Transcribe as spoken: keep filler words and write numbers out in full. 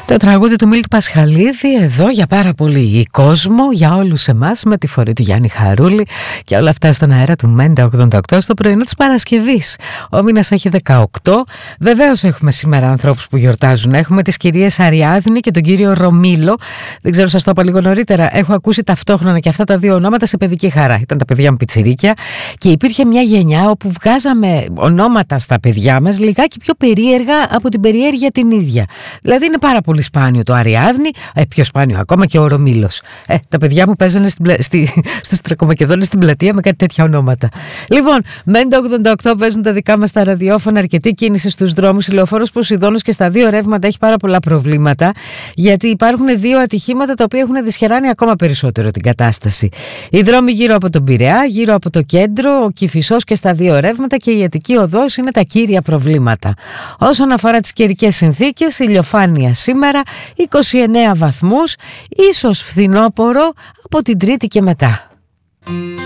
Το τραγούδι του Μίλτου Πασχαλίδη εδώ για πάρα πολύ κόσμο, για όλους εμάς, με τη φωνή του Γιάννη Χαρούλη και όλα αυτά στον αέρα του Μέντα ογδόντα οκτώ στο πρωινό της Παρασκευής. Ο μήνας έχει δεκαοκτώ. Βεβαίως έχουμε σήμερα ανθρώπους που γιορτάζουν. Έχουμε τις κυρίες Αριάδνη και τον κύριο Ρωμίλο. Δεν ξέρω, σας το είπα λίγο νωρίτερα. Έχω ακούσει ταυτόχρονα και αυτά τα δύο ονόματα σε παιδική χαρά. Ήταν τα παιδιά μου πιτσιρίκια και υπήρχε μια γενιά όπου βγάζαμε ονόματα στα παιδιά μας λιγάκι πιο περίεργα από την περιέργεια την ίδια. Δηλαδή είναι πάρα πολύ σπάνιο το Αριάδνη, ε, πιο σπάνιο ακόμα και ο Ρωμίλος. Ε, τα παιδιά μου παίζανε στην πλα... στη... στους Τρακομακεδόνες στην πλατεία με κάτι τέτοια ονόματα. Λοιπόν, Μέντα ογδόντα οκτώ παίζουν τα δικά μας τα ραδιόφωνα, αρκετή κίνηση στους δρόμους. Η Λεωφόρος Ποσειδώνος και στα δύο ρεύματα έχει πάρα πολλά προβλήματα, γιατί υπάρχουν δύο ατυχήματα τα οποία έχουν δυσχεράνει ακόμα περισσότερο την κατάσταση. Οι δρόμοι γύρω από τον Πειραιά, γύρω από το κέντρο, ο Κηφισός και στα δύο ρεύματα και η Αττική Οδός είναι τα κύρια προβλήματα. Όσον αφορά τις καιρικές συνθήκες, ηλιοφάνεια σήμερα, είκοσι εννέα βαθμούς, ίσως φθινόπορο από την Τρίτη και μετά.